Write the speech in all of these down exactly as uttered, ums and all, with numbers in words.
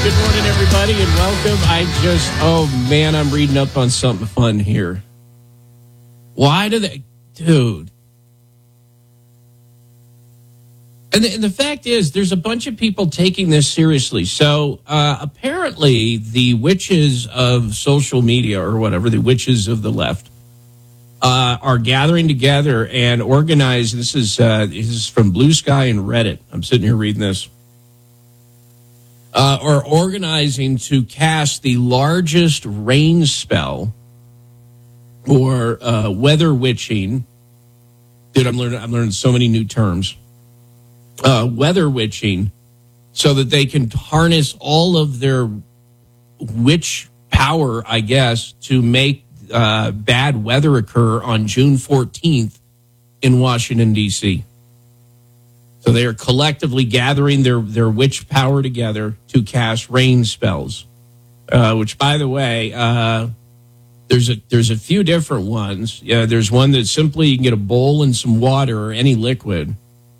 Good morning, everybody, and welcome. I just, oh, man, I'm reading up on something fun here. Why do they, dude? And the, and the fact is, there's a bunch of people taking this seriously. So uh, apparently the witches of social media or whatever, the witches of the left, uh, are gathering together and organize. This is, uh, this is from Blue Sky and Reddit. I'm sitting here reading this. Uh, are organizing to cast the largest rain spell or uh, weather witching. Dude, I'm learning, I'm learning so many new terms. Uh, weather witching, so that they can harness all of their witch power, I guess, to make uh, bad weather occur on June fourteenth in Washington, D C So they are collectively gathering their, their witch power together to cast rain spells, uh, which, by the way, uh, there's a there's a few different ones. Yeah, there's one that simply you can get a bowl and some water or any liquid.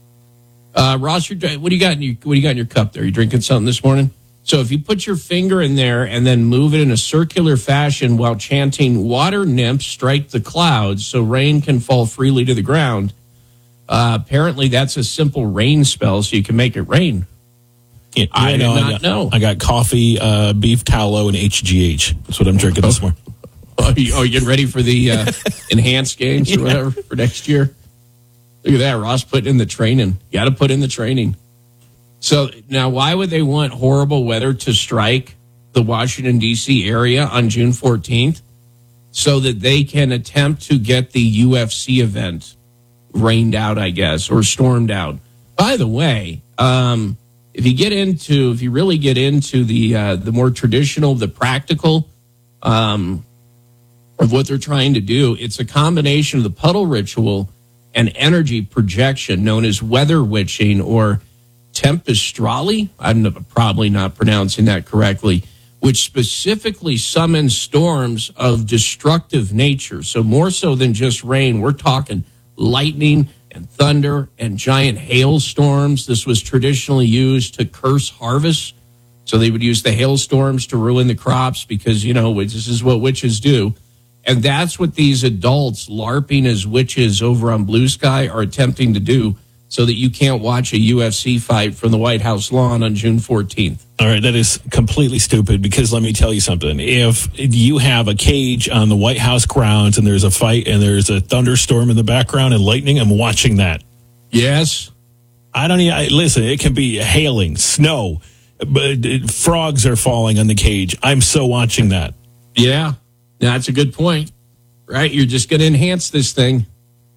Uh, Ross, you're, what do you got in your what do you got in your cup there? You drinking something this morning? So if you put your finger in there and then move it in a circular fashion while chanting "Water nymphs strike the clouds so rain can fall freely to the ground." Uh, apparently, that's a simple rain spell, so you can make it rain. Yeah, I did know, not I got, know. I got coffee, uh, beef tallow, and H G H. That's what I'm drinking this morning. Oh, you, oh, you getting ready for the uh, enhanced games or whatever for next year? Look at that, Ross putting in the training. You got to put in the training. So now, why would they want horrible weather to strike the Washington, D C area on June fourteenth so that they can attempt to get the U F C event rained out, I guess, or stormed out? By the way, um, if you get into, if you really get into the uh, the more traditional, the practical um, of what they're trying to do, it's a combination of the puddle ritual and energy projection known as weather witching or tempestrali. I'm probably not pronouncing that correctly, which specifically summons storms of destructive nature. So more so than just rain, we're talking lightning and thunder and giant hailstorms. This was traditionally used to curse harvests. So they would use the hailstorms to ruin the crops because, you know, this is what witches do. And that's what these adults LARPing as witches over on Blue Sky are attempting to do so that you can't watch a U F C fight from the White House lawn on June fourteenth. All right, that is completely stupid because let me tell you something. If you have a cage on the White House grounds and there's a fight and there's a thunderstorm in the background and lightning, I'm watching that. Yes. I don't even, I, listen, it can be hailing, snow, but frogs are falling on the cage. I'm so watching that. Yeah, that's a good point, right? You're just going to enhance this thing.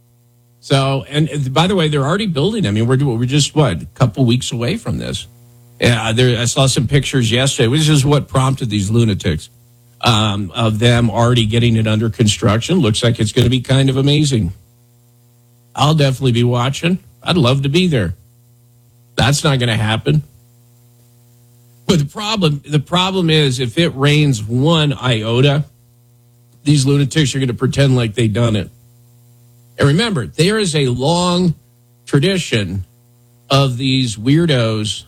So, and, and by the way, they're already building. I mean, we're we're just, what, a couple weeks away from this. Yeah, there, I saw some pictures yesterday, which is what prompted these lunatics, um, of them already getting it under construction. Looks like it's going to be kind of amazing. I'll definitely be watching. I'd love to be there. That's not going to happen. But the problem, the problem is if it rains one iota, these lunatics are going to pretend like they've done it. And remember, there is a long tradition of these weirdos.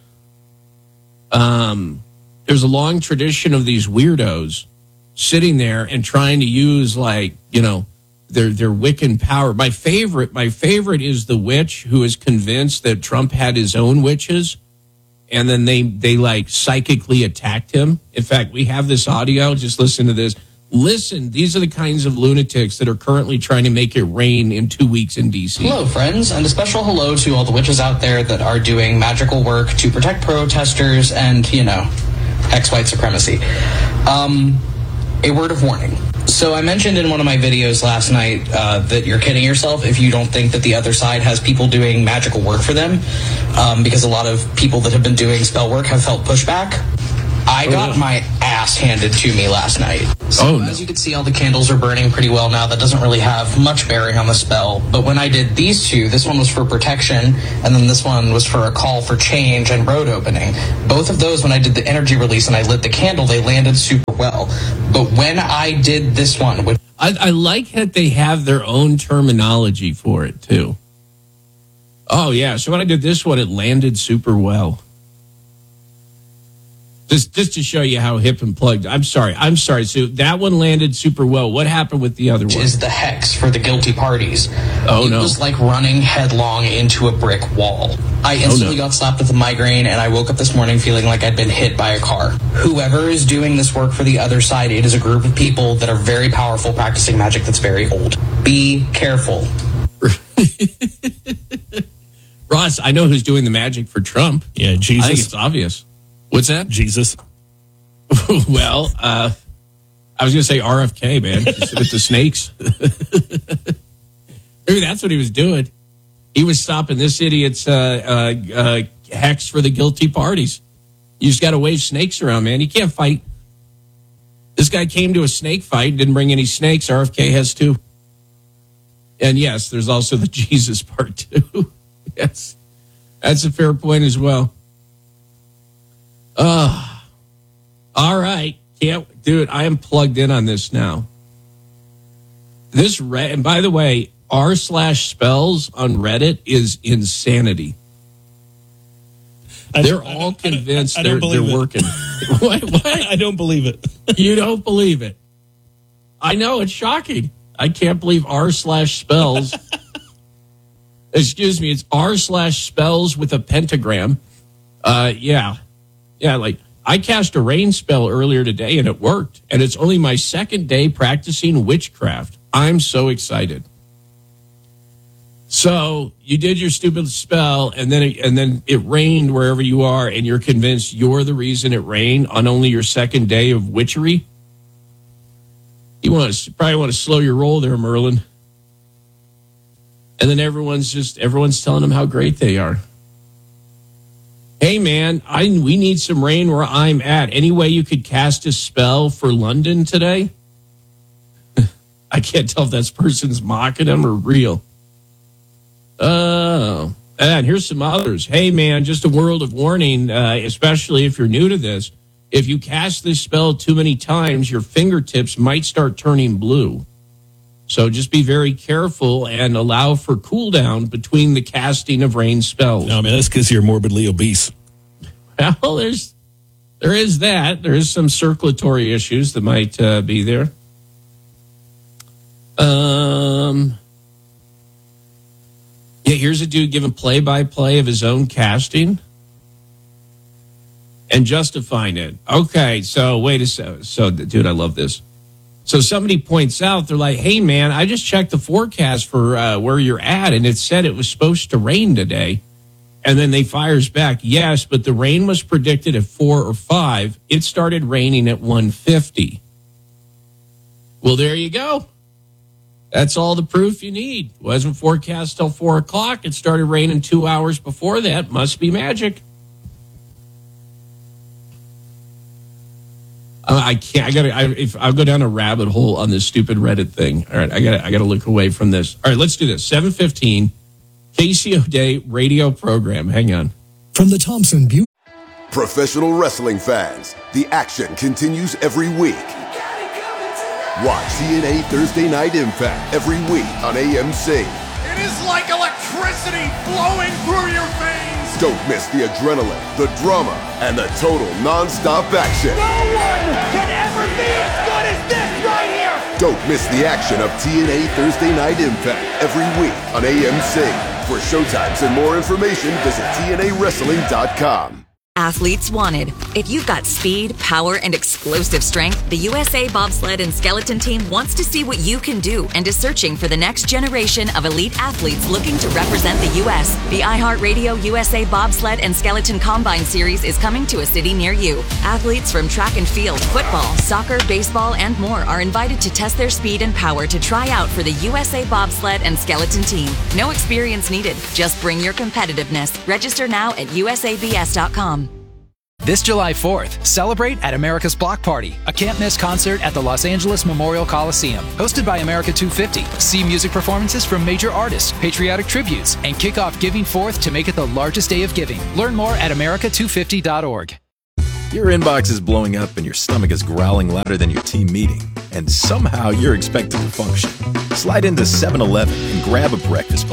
Um, there's a long tradition of these weirdos sitting there and trying to use, like, you know, their their Wiccan power. My favorite, my favorite is the witch who is convinced that Trump had his own witches, and then they they like psychically attacked him. In fact, we have this audio. Just listen to this. Listen, these are the kinds of lunatics that are currently trying to make it rain in two weeks in D C. Hello, friends, and a special hello to all the witches out there that are doing magical work to protect protesters and, you know, ex-white supremacy. Um, a word of warning. So I mentioned in one of my videos last night uh, that you're kidding yourself if you don't think that the other side has people doing magical work for them, um, because a lot of people that have been doing spell work have felt pushback. I got my ass handed to me last night. So oh, no. As you can see, all the candles are burning pretty well now. That doesn't really have much bearing on the spell. But when I did these two, this one was for protection, and then this one was for a call for change and road opening. Both of those, when I did the energy release and I lit the candle, they landed super well. But when I did this one... Which I, I like that they have their own terminology for it, too. Oh, yeah. So when I did this one, it landed super well. Just, just to show you how hip and plugged. I'm sorry. I'm sorry. So that one landed super well. What happened with the other one? Is the hex for the guilty parties. Oh, it no. It was like running headlong into a brick wall. I instantly oh, no. got slapped with a migraine, and I woke up this morning feeling like I'd been hit by a car. Whoever is doing this work for the other side, it is a group of people that are very powerful practicing magic that's very old. Be careful. Ross, I know who's doing the magic for Trump. Yeah, Jesus. I think it's obvious. What's that? Jesus. well, uh, I was going to say R F K, man, with the snakes. Maybe that's what he was doing. He was stopping this idiot's uh, uh, uh, hex for the guilty parties. You just got to wave snakes around, man. You can't fight. This guy came to a snake fight, didn't bring any snakes. R F K has too. And yes, there's also the Jesus part too. Yes, that's a fair point as well. Uh, all right. Can't, dude, I am plugged in on this now. This, Red, and by the way, r slash spells on Reddit is insanity. I, they're I, all convinced I, I they're, they're it. working. what, what? I don't believe it. You don't believe it. I know, it's shocking. I can't believe r slash spells. Excuse me, it's r slash spells with a pentagram. Uh, yeah. Yeah, like I cast a rain spell earlier today and it worked. And it's only my second day practicing witchcraft. I'm so excited. So you did your stupid spell and then it, and then it rained wherever you are and you're convinced you're the reason it rained on only your second day of witchery? You want to probably want to slow your roll there, Merlin. And then everyone's just everyone's telling them how great they are. Hey man, I we need some rain where I'm at. Any way you could cast a spell for London today? I can't tell if that person's mocking them or real. Oh, and here's some others. Hey man, just a word of warning, uh, especially if you're new to this. If you cast this spell too many times, your fingertips might start turning blue. So just be very careful and allow for cooldown between the casting of rain spells. No, man, that's because you're morbidly obese. Well, there's there is that. There is some circulatory issues that might uh, be there. Um, yeah, here's a dude giving play-by-play of his own casting and justifying it. Okay, so wait a second. So, dude, I love this. So somebody points out, they're like, hey, man, I just checked the forecast for uh, where you're at, and it said it was supposed to rain today. And then they fires back, yes, but the rain was predicted at four or five. It started raining at one fifty. Well, there you go. That's all the proof you need. It wasn't forecast till four o'clock. It started raining two hours before that. Must be magic. I can't. I gotta. I, if I'll go down a rabbit hole on this stupid Reddit thing. All right, I gotta. I gotta look away from this. All right, let's do this. Seven fifteen, K C O Day radio program. Hang on. From the Thompson Butte. Professional wrestling fans, the action continues every week. Watch T N A Thursday Night Impact every week on A M C. It is like electricity flowing through your veins. Don't miss the adrenaline, the drama, and the total non-stop action. No one can ever be as good as this right here. Don't miss the action of T N A Thursday Night Impact every week on A M C. For showtimes and more information, visit T N A wrestling dot com. Athletes wanted. If you've got speed, power, and explosive strength, the U S A Bobsled and Skeleton Team wants to see what you can do and is searching for the next generation of elite athletes looking to represent the U S. The iHeartRadio U S A Bobsled and Skeleton Combine Series is coming to a city near you. Athletes from track and field, football, soccer, baseball, and more are invited to test their speed and power to try out for the U S A Bobsled and Skeleton Team. No experience needed. Just bring your competitiveness. Register now at U S A B S dot com. This July fourth, celebrate at America's Block Party, a can't-miss concert at the Los Angeles Memorial Coliseum. Hosted by America two fifty, see music performances from major artists, patriotic tributes, and kick off Giving Fourth to make it the largest day of giving. Learn more at America two fifty dot org. Your inbox is blowing up and your stomach is growling louder than your team meeting, and somehow you're expected to function. Slide into seven eleven and grab a breakfast bundle.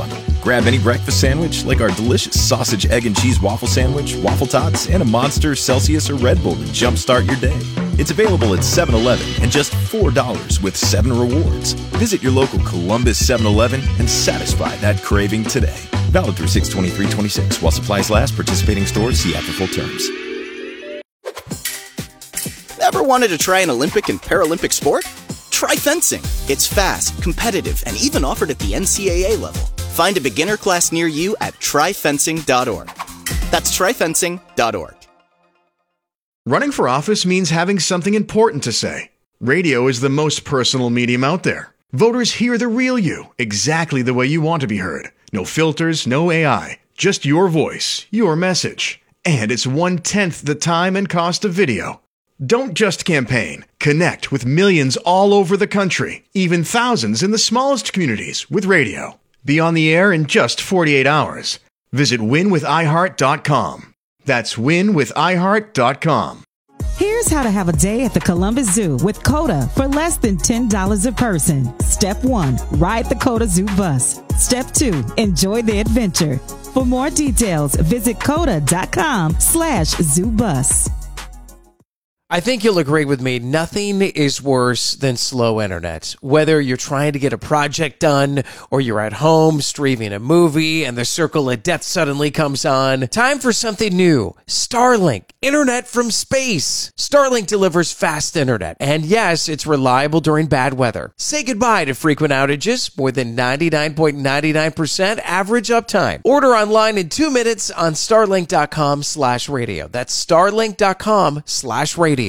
Grab any breakfast sandwich like our delicious sausage, egg, and cheese waffle sandwich, waffle tots, and a Monster, Celsius, or Red Bull to jumpstart your day. It's available at seven eleven and just four dollars with seven rewards. Visit your local Columbus seven eleven and satisfy that craving today. Valid through six twenty-three twenty-six while supplies last. Participating stores, see app for full terms. Ever wanted to try an Olympic and Paralympic sport? Try fencing. It's fast, competitive, and even offered at the N C A A level. Find a beginner class near you at try fencing dot org. That's try fencing dot org. Running for office means having something important to say. Radio is the most personal medium out there. Voters hear the real you, exactly the way you want to be heard. No filters, no A I. Just your voice, your message. And it's one-tenth the time and cost of video. Don't just campaign. Connect with millions all over the country, even thousands in the smallest communities with radio. Be on the air in just forty-eight hours. Visit win with i heart dot com. That's win with i heart dot com. Here's how to have a day at the Columbus Zoo with COTA for less than ten dollars a person. Step one, ride the COTA Zoo bus. Step two, enjoy the adventure. For more details, visit coda dot com slash zoo bus. I think you'll agree with me, nothing is worse than slow internet. Whether you're trying to get a project done or you're at home streaming a movie and the circle of death suddenly comes on, time for something new. Starlink, internet from space. Starlink delivers fast internet. And yes, it's reliable during bad weather. Say goodbye to frequent outages, more than ninety-nine point nine nine percent average uptime. Order online in two minutes on starlink dot com slash radio. That's starlink dot com slash radio.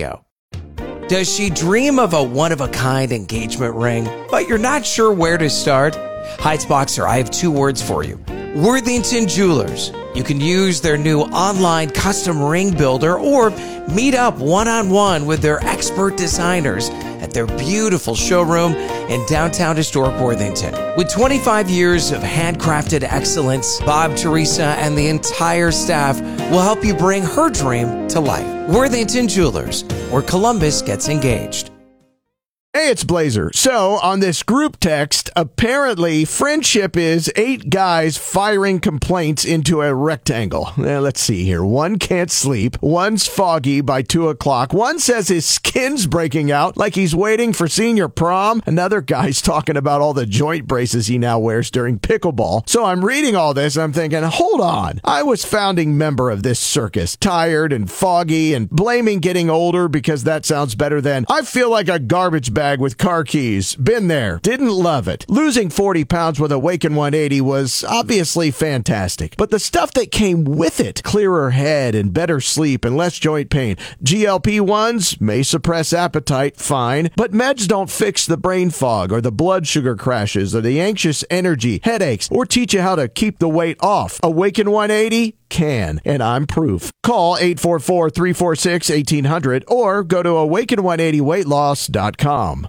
Does she dream of a one-of-a-kind engagement ring, but you're not sure where to start? Heights Boxer, I have two words for you. Worthington Jewelers. You can use their new online custom ring builder or meet up one-on-one with their expert designers at their beautiful showroom in downtown historic Worthington. With twenty-five years of handcrafted excellence, Bob, Teresa, and the entire staff will help you bring her dream to life. Worthington Jewelers, where Columbus gets engaged. Hey, it's Blazer. So, on this group text, apparently friendship is eight guys firing complaints into a rectangle. Now, let's see here. One can't sleep. One's foggy by two o'clock. One says his skin's breaking out like he's waiting for senior prom. Another guy's talking about all the joint braces he now wears during pickleball. So, I'm reading all this and I'm thinking, hold on. I was founding member of this circus. Tired and foggy and blaming getting older because that sounds better than I feel like a garbage bag with car keys. Been there. Didn't love it. Losing forty pounds with Awaken one eighty was obviously fantastic. But the stuff that came with it, clearer head and better sleep and less joint pain. G L P ones may suppress appetite, fine. But meds don't fix the brain fog or the blood sugar crashes or the anxious energy, headaches, or teach you how to keep the weight off. Awaken one eighty can, and I'm proof. Call eight four four, three four six, one eight hundred or go to awaken one eighty weight loss dot com.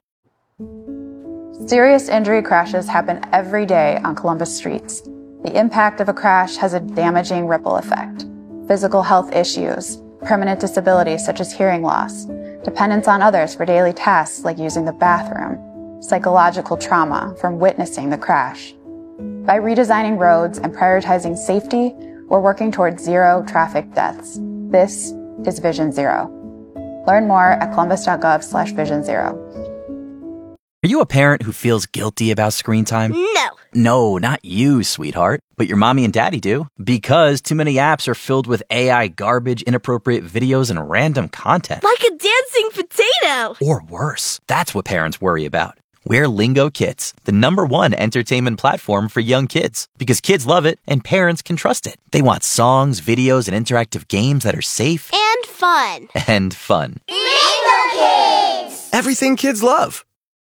Serious injury crashes happen every day on Columbus streets. The impact of a crash has a damaging ripple effect. Physical health issues, permanent disabilities such as hearing loss, dependence on others for daily tasks like using the bathroom, psychological trauma from witnessing the crash. By redesigning roads and prioritizing safety, we're working towards zero traffic deaths. This is Vision Zero. Learn more at columbus.gov slash vision zero. Are you a parent who feels guilty about screen time? No. No, not you, sweetheart. But your mommy and daddy do. Because too many apps are filled with A I garbage, inappropriate videos, and random content. Like a dancing potato. Or worse. That's what parents worry about. We're Lingo Kids, the number one entertainment platform for young kids. Because kids love it and parents can trust it. They want songs, videos, and interactive games that are safe. And fun. And fun. Lingo Kids! Everything kids love.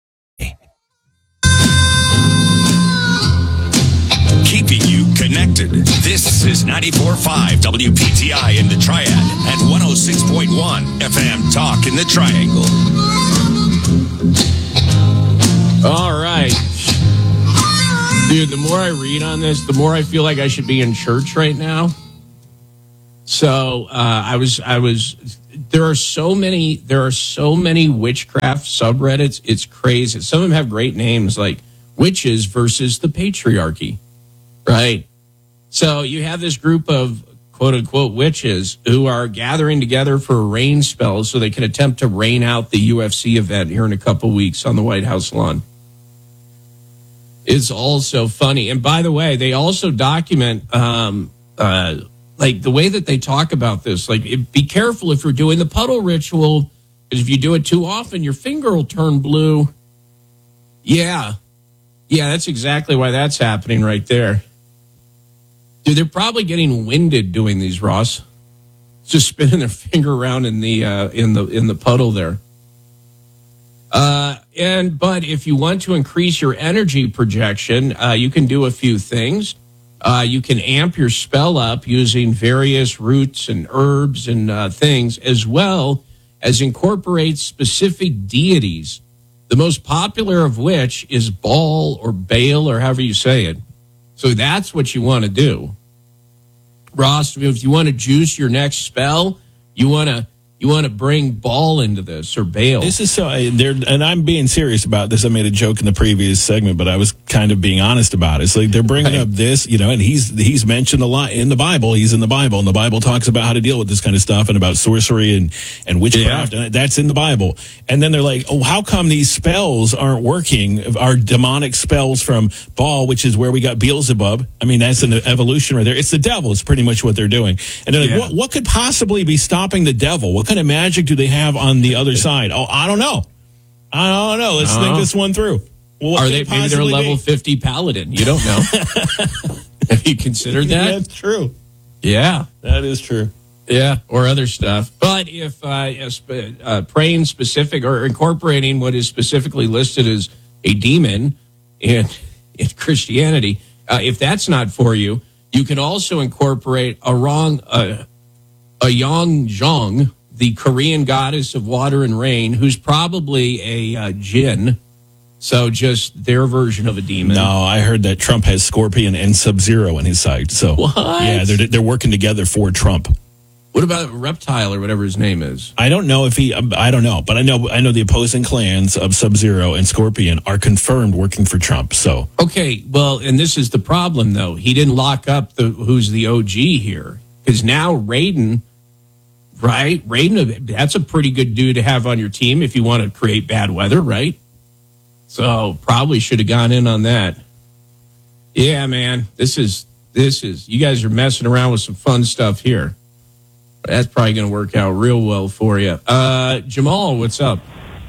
Keeping you connected. This is ninety-four point five W P T I in the Triad and one oh six point one F M Talk in the Triangle. All right. Dude, the more I read on this, the more I feel like I should be in church right now. So uh, I was, I was, there are so many, there are so many witchcraft subreddits. It's crazy. Some of them have great names like Witches versus the Patriarchy. Right. So you have this group of quote-unquote witches who are gathering together for a rain spell so they can attempt to rain out the U F C event here in a couple weeks on the White House lawn. It's also funny. And by the way, they also document, um, uh, like, the way that they talk about this. Like, it, be careful if you're doing the puddle ritual, because if you do it too often, your finger will turn blue. Yeah. Yeah, that's exactly why that's happening right there. Dude, they're probably getting winded doing these, Ross. Just spinning their finger around in the uh, in the in the puddle there. Uh, and but if you want to increase your energy projection, uh, you can do a few things. Uh, you can amp your spell up using various roots and herbs and uh, things, as well as incorporate specific deities. The most popular of which is Baal or Baal or however you say it. So that's what you want to do. Ross, if you want to juice your next spell, you want to you want to bring Baal into this or Baal. This is so, there, and I'm being serious about this. I made a joke in the previous segment, but I was kind of being honest about it. It's like they're bringing right. up this, you know, and he's he's mentioned a lot in the Bible. He's in the Bible, and the Bible talks about how to deal with this kind of stuff and about sorcery and, and witchcraft, yeah. and that's in the Bible. And then they're like, oh, how come these spells aren't working? Our demonic spells from Baal, which is where we got Beelzebub. I mean, that's an evolution right there. It's the devil. It's pretty much what they're doing. And they're like, yeah. what, what could possibly be stopping the devil? What kind of magic do they have on the other side? Oh, I don't know. I don't know. Let's uh-huh. think this one through. Well, Are they maybe they're a level be? fifty paladin? You don't know. Have you considered that? That's true. Yeah, that is true. Yeah, or other stuff. But if uh, uh, praying specific or incorporating what is specifically listed as a demon in in Christianity, uh, if that's not for you, you can also incorporate a wrong. Uh, A Yeongjong, the Korean goddess of water and rain, who's probably a uh, jinn. So just their version of a demon. No, I heard that Trump has Scorpion and Sub-Zero in his side. So what? Yeah, they're they're working together for Trump. What about Reptile or whatever his name is? I don't know if he. I don't know, but I know I know the opposing clans of Sub-Zero and Scorpion are confirmed working for Trump. So okay, well, and this is the problem though. He didn't lock up the who's the O G here, because now Raiden. Right? Raiden, that's a pretty good dude to have on your team if you want to create bad weather, right? So probably should have gone in on that. Yeah, man. This is, this is, you guys are messing around with some fun stuff here. That's probably going to work out real well for you. Uh, Jamal, what's up?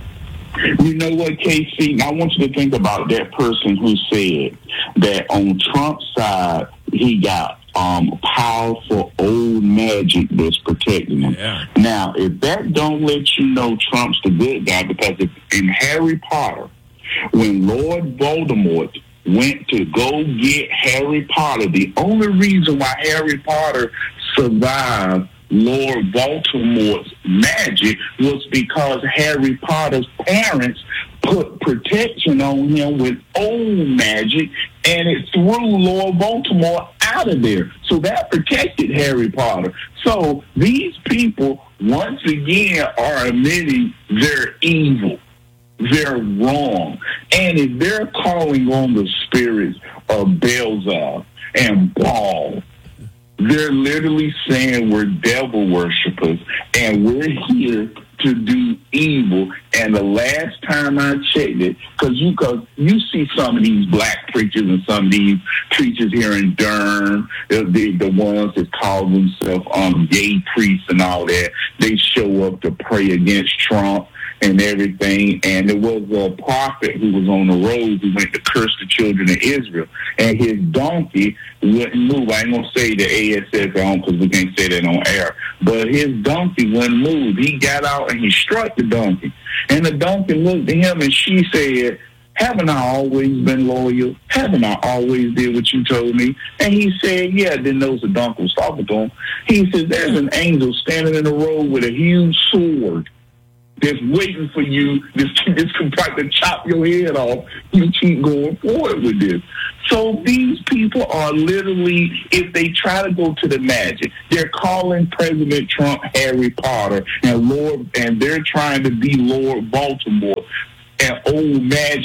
You know what, K C? I want you to think about that person who said that on Trump's side, he got um, powerful old magic that's protecting him. Yeah. Now, if that don't let you know Trump's the good guy, because if, in Harry Potter, when Lord Voldemort went to go get Harry Potter, the only reason why Harry Potter survived Lord Voldemort's magic was because Harry Potter's parents put protection on him with old magic, and it threw Lord Voldemort out of there. So that protected Harry Potter. So these people, once again, are admitting they're evil. They're wrong. And if they're calling on the spirits of Beelzebub and Baal, they're literally saying we're devil worshippers and we're here to do evil. And the last time I checked it, because you, cause you see some of these black preachers and some of these preachers here in Durham, the, the, the ones that call themselves um, gay priests and all that, they show up to pray against Trump and everything. And there was a prophet who was on the road who went to curse the children of Israel, and his donkey wouldn't move. I ain't gonna say the A S S on because we can't say that on air, but his donkey wouldn't move. He got out and he struck the donkey, and the donkey looked at him and she said, haven't I always been loyal? Haven't I always did what you told me? And he said, yeah. Then those the donkey was talking to him. He said, there's an angel standing in the road with a huge sword that's waiting for you. This this can probably chop your head off. You keep going forward with this. So these people are literally, if they try to go to the magic, they're calling President Trump Harry Potter and Lord, and they're trying to be Lord Baltimore and old magic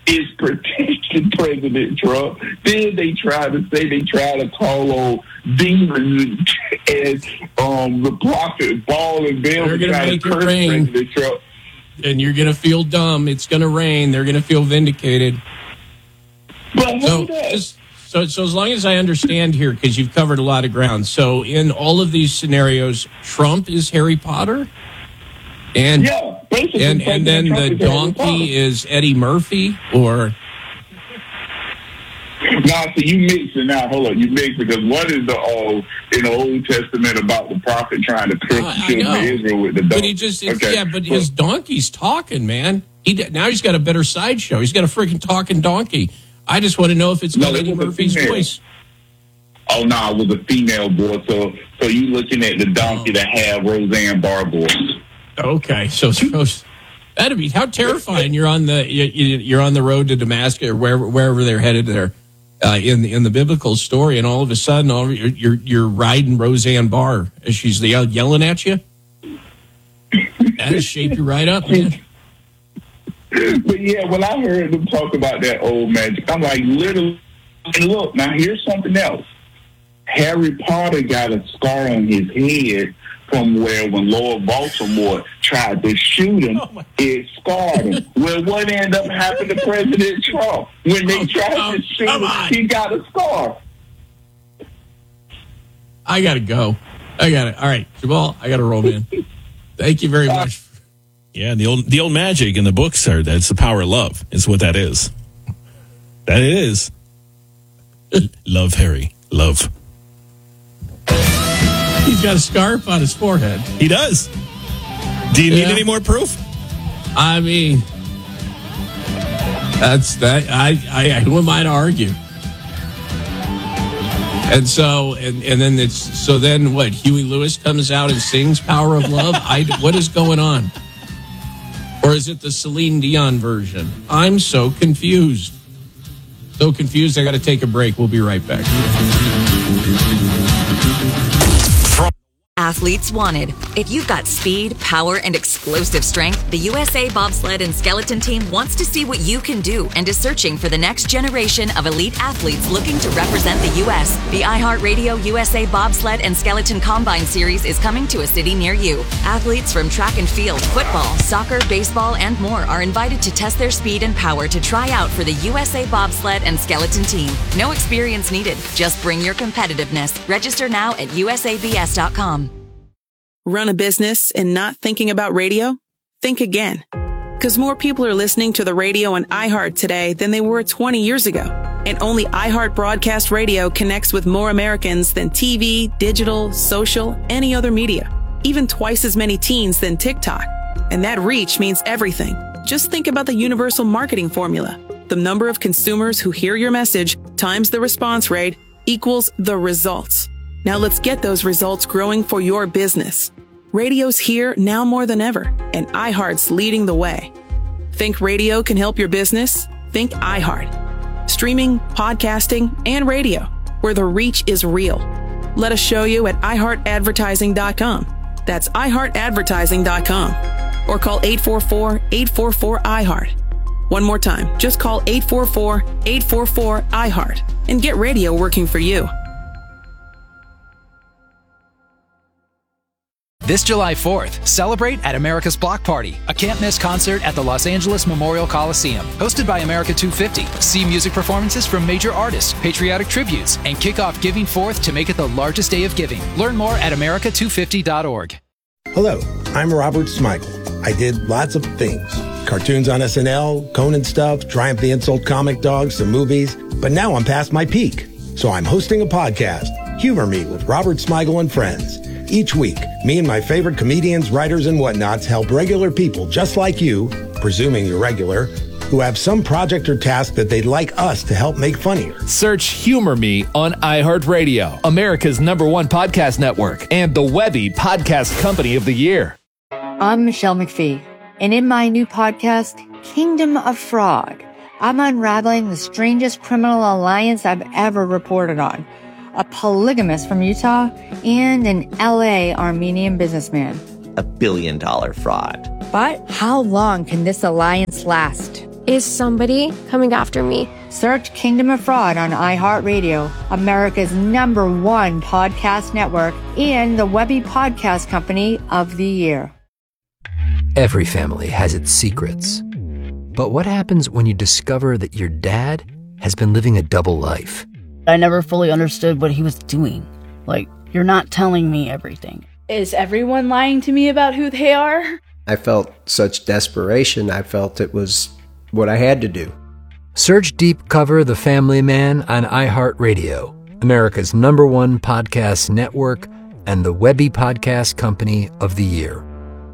is protecting President Trump. Then they try to say they try to call on demons and um, the prophet Baal and Baal They're to gonna try to make it curse rain. President Trump. And you're going to feel dumb. It's going to rain. They're going to feel vindicated. But so, just, so, so as long as I understand here, because you've covered a lot of ground. So in all of these scenarios, Trump is Harry Potter? And yeah, basically, and, and then Trump the is Harry Potter. donkey is Eddie Murphy? Or... Now, so you mix it now. Hold on, you mix it because what is the old in the Old Testament about the prophet trying to curse Uh, the I children know. of Israel with the donkey? But he just, it's, Okay. yeah, but his donkey's talking, man. He Now he's got a better sideshow. He's got a freaking talking donkey. I just want to know if it's No, got it Eddie was a Murphy's female. voice. Oh no, it was a female boy. So, so you looking at the donkey that had Roseanne Barr voice? Okay, so, so that'd be how terrifying. You're on the you, you- you're on the road to Damascus or wherever wherever they're headed there uh, in the in the biblical story, and all of a sudden, all you're you're, you're riding Roseanne Barr as she's the, uh, yelling at you. That'll shape you right up, man. But yeah, when I heard them talk about that old magic, I'm like, literally. And look, now here's something else. Harry Potter got a scar on his head from where when Lord Baltimore tried to shoot him, Oh it scarred him. Well, what ended up happening to President Trump? When they Oh, tried oh, to shoot come him, on. he got a scar. I gotta go. I got it. All right, Jamal, I gotta roll, man. Thank you very much. Yeah, the old the old magic in the books are that's the power of love. Is what that is. That it is. Love, Harry. Love. He's got a scarf on his forehead. He does. Do you need Yeah. any more proof? I mean, that's that. I, I, who am I to argue? And so, and, and then it's so then what? Huey Lewis comes out and sings "Power of Love." I, what is going on? Or is it the Celine Dion version? I'm so confused. So confused. I got to take a break. We'll be right back. Athletes wanted. If you've got speed, power, and explosive strength, the U S A Bobsled and Skeleton Team wants to see what you can do and is searching for the next generation of elite athletes looking to represent the U S. The iHeartRadio U S A Bobsled and Skeleton Combine Series is coming to a city near you. Athletes from track and field, football, soccer, baseball, and more are invited to test their speed and power to try out for the U S A Bobsled and Skeleton Team. No experience needed. Just bring your competitiveness. Register now at U S A B S dot com. Run a business and not thinking about radio? Think again. Because more people are listening to the radio on iHeart today than they were twenty years ago. And only iHeart Broadcast Radio connects with more Americans than T V, digital, social, any other media. Even twice as many teens than TikTok. And that reach means everything. Just think about the universal marketing formula. The number of consumers who hear your message times the response rate equals the results. Now let's get those results growing for your business. Radio's here now more than ever, and iHeart's leading the way. Think radio can help your business? Think iHeart. Streaming, podcasting, and radio, where the reach is real. Let us show you at i heart advertising dot com. That's i heart advertising dot com. Or call eight four four, eight four four, I heart. One more time, just call eight four four, eight four four, I heart and get radio working for you. This July fourth, celebrate at America's Block Party, a can't-miss concert at the Los Angeles Memorial Coliseum. Hosted by America two fifty. See music performances from major artists, patriotic tributes, and kick off Giving Fourth to make it the largest day of giving. Learn more at america two fifty dot org. Hello, I'm Robert Smigel. I did lots of things. Cartoons on S N L, Conan stuff, Triumph the Insult comic dogs, some movies. But now I'm past my peak. So I'm hosting a podcast, Humor Me with Robert Smigel and Friends. Each week, me and my favorite comedians, writers, and whatnots help regular people just like you, presuming you're regular, who have some project or task that they'd like us to help make funnier. Search Humor Me on iHeartRadio, America's number one podcast network, and the Webby Podcast Company of the Year. I'm Michelle McPhee, and in my new podcast, Kingdom of Fraud, I'm unraveling the strangest criminal alliance I've ever reported on. A polygamist from Utah and an L A Armenian businessman. A billion dollar fraud. But how long can this alliance last? Is somebody coming after me? Search Kingdom of Fraud on iHeartRadio, America's number one podcast network, and the Webby Podcast Company of the Year. Every family has its secrets. But what happens when you discover that your dad has been living a double life? I never fully understood what he was doing. Like, you're not telling me everything. Is everyone lying to me about who they are? I felt such desperation. I felt it was what I had to do. Search Deep Cover The Family Man on iHeartRadio, America's number one podcast network, and the Webby Podcast Company of the Year.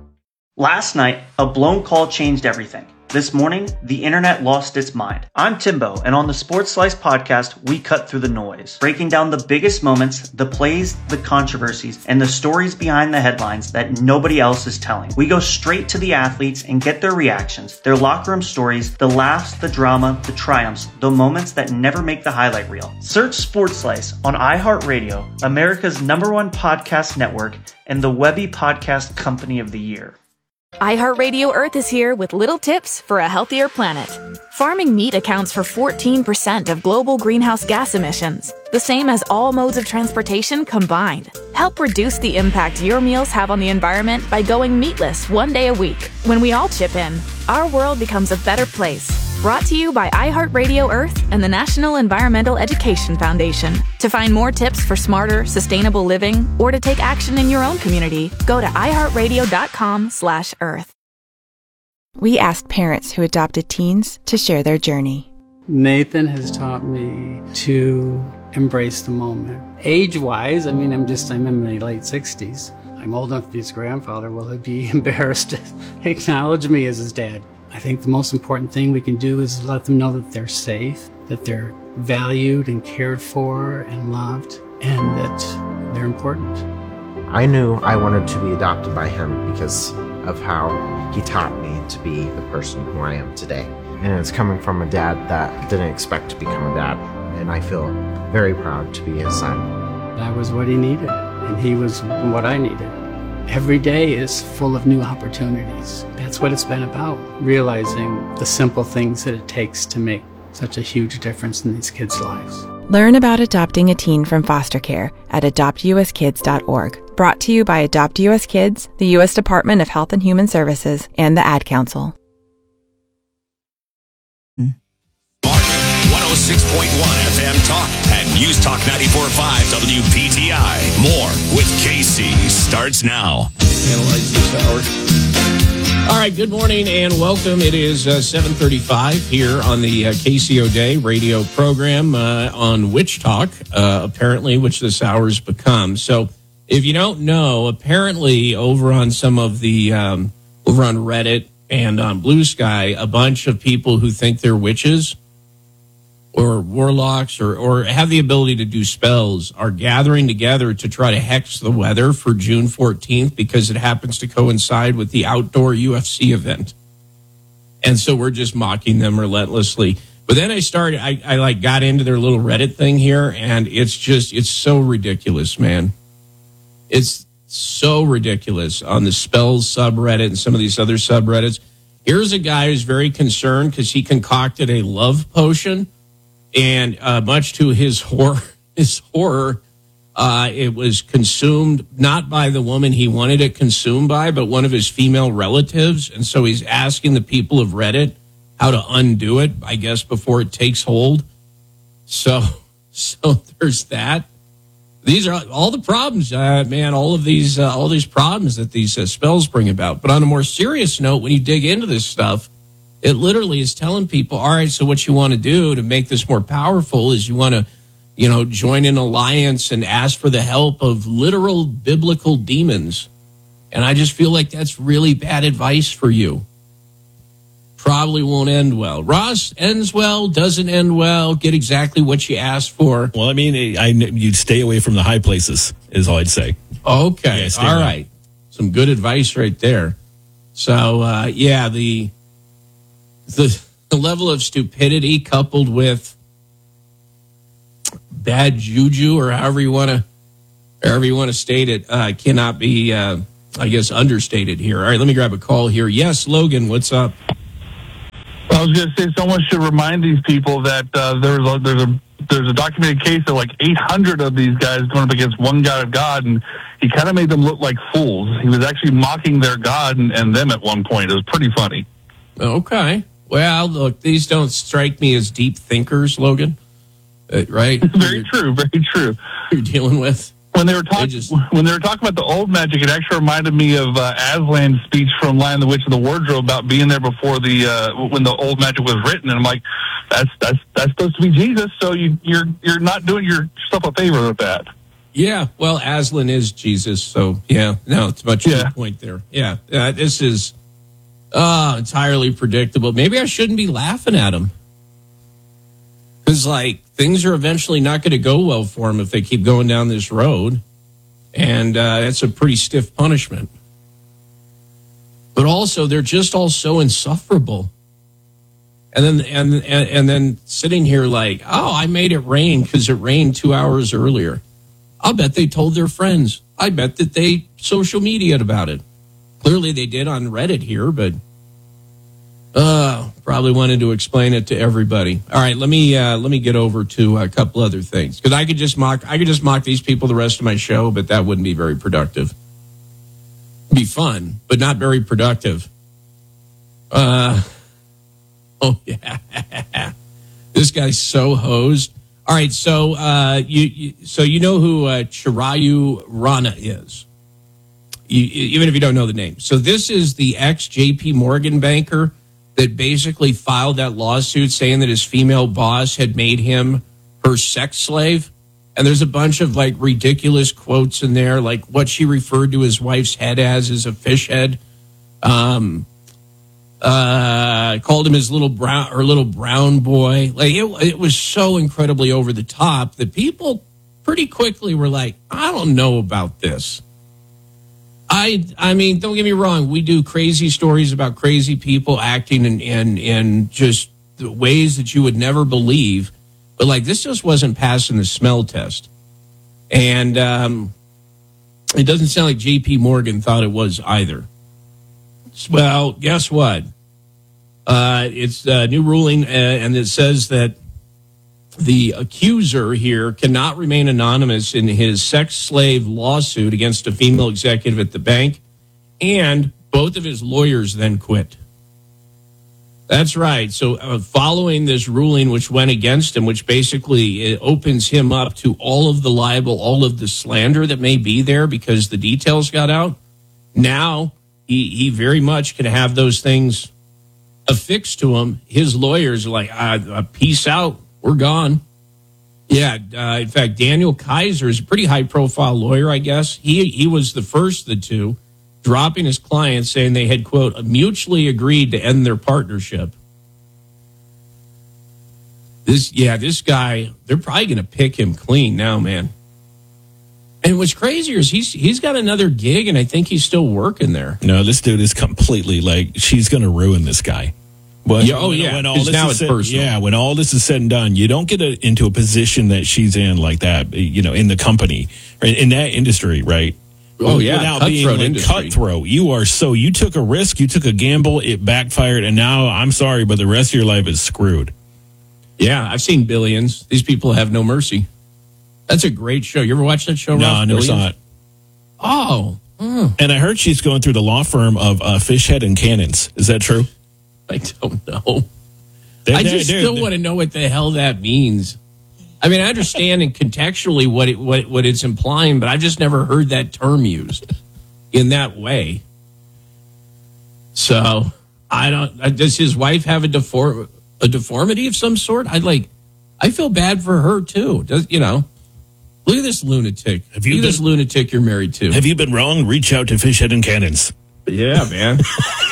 Last night, a blown call changed everything. This morning, the internet lost its mind. I'm Timbo, and on the Sports Slice podcast, we cut through the noise, breaking down the biggest moments, the plays, the controversies, and the stories behind the headlines that nobody else is telling. We go straight to the athletes and get their reactions, their locker room stories, the laughs, the drama, the triumphs, the moments that never make the highlight reel. Search Sports Slice on iHeartRadio, America's number one podcast network, and the Webby Podcast Company of the Year. iHeartRadio Earth is here with little tips for a healthier planet. Farming meat accounts for fourteen percent of global greenhouse gas emissions, the same as all modes of transportation combined. Help reduce the impact your meals have on the environment by going meatless one day a week. When we all chip in, our world becomes a better place. Brought to you by iHeartRadio Earth and the National Environmental Education Foundation. To find more tips for smarter, sustainable living, or to take action in your own community, go to iHeartRadio.com slash Earth. We asked parents who adopted teens to share their journey. Nathan has taught me to embrace the moment. Age-wise, I mean, I'm just, I'm in my late sixties. I'm old enough to be his grandfather. Will he be embarrassed to acknowledge me as his dad? I think the most important thing we can do is let them know that they're safe, that they're valued and cared for and loved, and that they're important. I knew I wanted to be adopted by him because of how he taught me to be the person who I am today. And it's coming from a dad that didn't expect to become a dad, and I feel very proud to be his son. I was what he needed, and he was what I needed. Every day is full of new opportunities. That's what it's been about, realizing the simple things that it takes to make such a huge difference in these kids' lives. Learn about adopting a teen from foster care at adopt u s kids dot org. Brought to you by Adopt U S Kids, the U S Department of Health and Human Services, and the Ad Council. one oh six point one F M Talk and News Talk ninety-four point five W P T I. More with Casey starts now. Analyze this hour. All right, good morning and welcome. It is uh, seven thirty-five here on the uh, K C O Day radio program uh, on Witch Talk, uh, apparently, which this hour's become. So if you don't know, apparently over on some of the, um, over on Reddit and on Blue Sky, a bunch of people who think they're witches or warlocks or, or have the ability to do spells are gathering together to try to hex the weather for June fourteenth because it happens to coincide with the outdoor U F C event. And so we're just mocking them relentlessly. But then I started, I, I like got into their little Reddit thing here, and it's just, it's so ridiculous, man. It's so ridiculous on the spells subreddit and some of these other subreddits. Here's a guy who's very concerned because he concocted a love potion. And uh, much to his horror, his horror, uh, it was consumed not by the woman he wanted it consumed by, but one of his female relatives. And so he's asking the people of Reddit how to undo it, I guess, before it takes hold. So, so there's that. These are all the problems, uh, man. All of these, uh, all these problems that these uh, spells bring about. But on a more serious note, when you dig into this stuff, it literally is telling people, all right, so what you want to do to make this more powerful is you want to, you know, join an alliance and ask for the help of literal biblical demons. And I just feel like that's really bad advice for you. Probably won't end well. Ross, ends well, doesn't end well, get exactly what you asked for. Well, I mean, I, you'd stay away from the high places, is all I'd say. Okay, yeah, all away. right. Some good advice right there. So, uh, yeah, the... The, the level of stupidity coupled with bad juju, or however you want to, however you want to state it, uh, cannot be, uh, I guess, understated here. All right, let me grab a call here. Yes, Logan, what's up? I was going to say someone should remind these people that uh, there's a, there's a there's a documented case of like eight hundred of these guys going up against one God of God, and he kind of made them look like fools. He was actually mocking their God and, and them at one point. It was pretty funny. Okay. Well, look, these don't strike me as deep thinkers, Logan. Uh, right? Very true. Very true. You're dealing with. When they were talking, just... when they were talking about the old magic, it actually reminded me of uh, Aslan's speech from Lion, the Witch, and the Wardrobe about being there before the uh, when the old magic was written. And I'm like, that's that's that's supposed to be Jesus, so you, you're you're not doing yourself a favor with that. Yeah, well, Aslan is Jesus, so yeah, no, it's much yeah. point there. Yeah, uh, this is uh, entirely predictable. Maybe I shouldn't be laughing at him. Because, like, things are eventually not going to go well for them if they keep going down this road. And uh, that's a pretty stiff punishment. But also, they're just all so insufferable. And then and and, and then sitting here like, oh, I made it rain because it rained two hours earlier. I'll bet they told their friends. I bet that they social media'd about it. Clearly they did on Reddit here, but... Uh, probably wanted to explain it to everybody. All right, let me uh, let me get over to a couple other things because I could just mock I could just mock these people the rest of my show, but that wouldn't be very productive. It'd be fun, but not very productive. Uh, oh yeah, this guy's so hosed. All right, so uh, you, you so you know who uh, Chirayu Rana is, you, even if you don't know the name. So this is the ex J P Morgan banker that basically filed that lawsuit saying that his female boss had made him her sex slave. And there's a bunch of like ridiculous quotes in there, like what she referred to his wife's head as is a fish head. Um, uh, called him his little brown or little brown boy. Like it, it was so incredibly over the top that people pretty quickly were like, I don't know about this. I I mean, don't get me wrong. We do crazy stories about crazy people acting in, in, in just the ways that you would never believe. But, like, this just wasn't passing the smell test. And um, it doesn't sound like J P Morgan thought it was either. Well, guess what? Uh, it's a new ruling, uh, and it says that the accuser here cannot remain anonymous in his sex slave lawsuit against a female executive at the bank, and both of his lawyers then quit. That's right. So uh, following this ruling, which went against him, which basically it opens him up to all of the libel, all of the slander that may be there because the details got out, now he, he very much can have those things affixed to him. His lawyers are like, uh, peace out. We're gone. Yeah, uh, in fact, Daniel Kaiser is a pretty high-profile lawyer, I guess. He he was the first of the two, dropping his clients, saying they had, quote, mutually agreed to end their partnership. This, yeah, this guy, they're probably going to pick him clean now, man. And what's crazier is he's he's got another gig, and I think he's still working there. No, this dude is completely like, she's going to ruin this guy. But yeah, oh, yeah. When all this now is it's said, personal. yeah, when all this is said and done, you don't get a, into a position that she's in like that, you know, in the company, in, in that industry, right? Oh, yeah. Without Cutthroat being like industry. cutthroat. You are so, you took a risk, you took a gamble, it backfired, and now, I'm sorry, but the rest of your life is screwed. Yeah, I've seen Billions. These people have no mercy. That's a great show. You ever watch that show, No, Ralph? I never Billions? saw it. Oh. Mm. And I heard she's going through the law firm of uh, Fishhead and Cannons. Is that true? I don't know. They're, I they're, just they're, still they're, want to know what the hell that means. I mean, I understand and contextually what it what what it's implying, but I've just never heard that term used in that way. So I don't. Does his wife have a deform a deformity of some sort? I like. I feel bad for her too. Does you know? Look at this lunatic. Have you look at been, this lunatic you're married to. Have you been wrong? Reach out to Fishhead and Cannons. Yeah, man.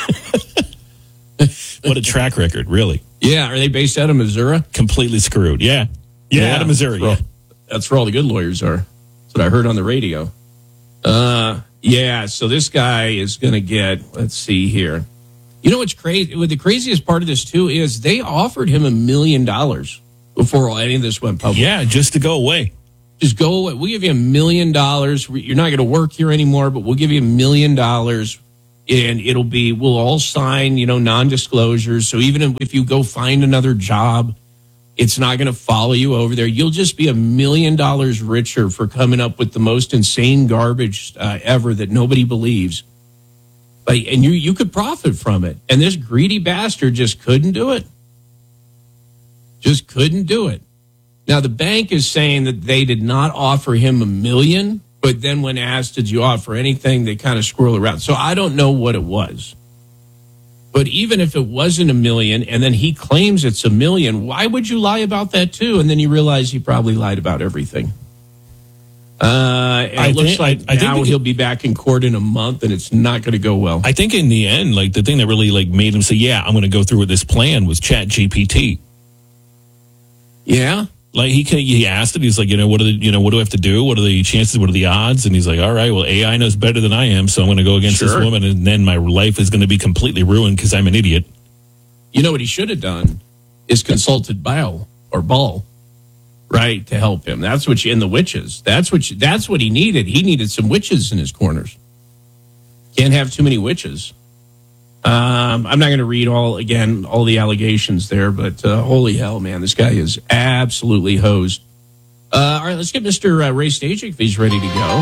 What a track record, really. Yeah, are they based out of Missouri? Completely screwed. Yeah. Yeah, yeah out of Missouri. That's where, all, that's where all the good lawyers are. That's what I heard on the radio. Uh, yeah, so this guy is going to get, let's see here. You know what's crazy? What the craziest part of this, too, is they offered him a million dollars before any of this went public. Yeah, just to go away. Just go away. We'll give you a million dollars. You're not going to work here anymore, but we'll give you a million dollars. and it'll be, we'll all sign, you know, non-disclosures. So even if you go find another job, it's not going to follow you over there. You'll just be a million dollars richer for coming up with the most insane garbage uh, ever that nobody believes. Like, and you, you could profit from it. And this greedy bastard just couldn't do it. Just couldn't do it. Now, the bank is saying that they did not offer him a million, but then when asked, did you offer anything, they kind of squirrel around. So I don't know what it was. But even if it wasn't a million and then he claims it's a million, why would you lie about that too? And then you realize he probably lied about everything. Uh, and I it looks think, like I, I now think he'll be back in court in a month and it's not going to go well. I think in the end, like the thing that really like made him say, yeah, I'm going to go through with this plan was Chat G P T. Yeah. Like he can, he asked it. He's like, you know, what are the, you know, what do I have to do? What are the chances? What are the odds? And he's like, all right, well, A I knows better than I am, so I'm going to go against Sure. this woman, and then my life is going to be completely ruined because I'm an idiot. You know what he should have done is consulted Baal or Baal, right, to help him. That's what you, and the witches. That's what you, that's what he needed. He needed some witches in his corners. Can't have too many witches. Um, I'm not going to read all again all the allegations there, but uh, holy hell, man, this guy is absolutely hosed. Uh, all right, let's get Mister Uh, Ray Stagik if he's ready to go.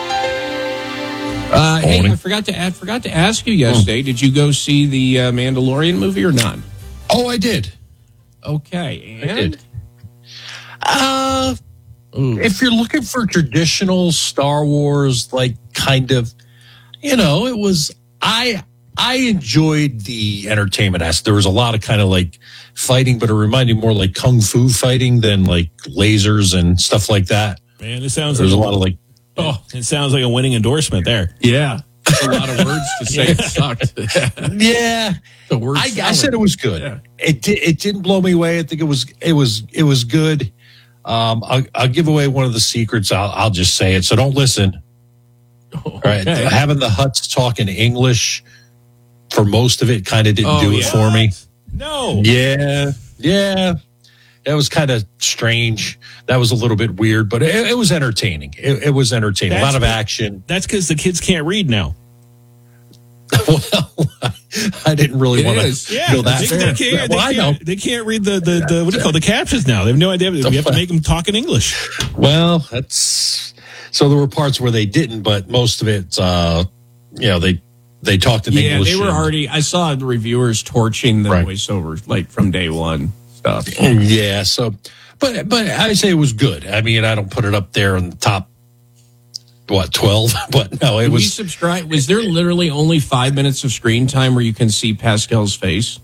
Uh, hey, I forgot to I forgot to ask you yesterday. Did you go see the uh, Mandalorian movie or not? Oh, I did. Okay, and I did. Uh, if you're looking for traditional Star Wars, like kind of, you know, it was I. I enjoyed the entertainment aspect. There was a lot of kind of like fighting, but it reminded me more like kung fu fighting than like lasers and stuff like that. Man, it sounds There's like a lot of like, oh, it sounds like a winning endorsement there. Yeah, that's a lot of words to say. It sucked. yeah, the word. I, I said it was good. Yeah. It di- it didn't blow me away. I think it was it was it was good. Um, I'll, I'll give away one of the secrets. I'll, I'll just say it. So don't listen. Okay. Right, having the Hutts talk in English for most of it kind of didn't Oh, do it yeah. for me. No. Yeah, yeah. That was kind of strange. That was a little bit weird, but it, it was entertaining. It, it was entertaining. That's a lot of what- action. That's because the kids can't read now. Well, I didn't really It want is. to Yeah, go that they, far. they can't, Well, I they, know. can't, they can't read the, the, the what do you call the captions now. They have no idea. We have to make them talk in English. Well, that's so there were parts where they didn't, but most of it, uh, you know, they they talked in Yeah, English. they were and- already. I saw the reviewers torching the Right. voiceovers like from day one stuff. Yeah, so, but but I say it was good. I mean, I don't put it up there in the top, what, twelve? But no, it Did we was. subscribe? Was there literally only five minutes of screen time where you can see Pascal's face?